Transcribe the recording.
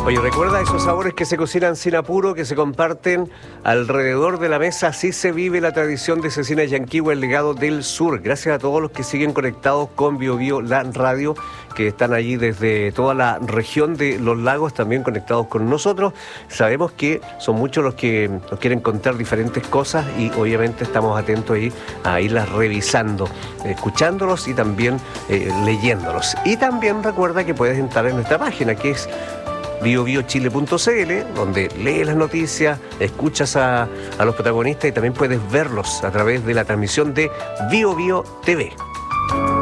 Oye, recuerda esos sabores que se cocinan sin apuro, que se comparten alrededor de la mesa. Así se vive la tradición de Cecina Yanquihue, el legado del sur. Gracias a todos los que siguen conectados con Bio Bio, la radio, que están allí desde toda la región de los lagos, también conectados con nosotros. Sabemos que son muchos los que nos quieren contar diferentes cosas y obviamente estamos atentos ahí a irlas revisando, escuchándolos y también leyéndolos. Y también recuerda que puedes entrar en nuestra página, que es biobiochile.cl, donde lees las noticias, escuchas a los protagonistas y también puedes verlos a través de la transmisión de Bio Bio TV.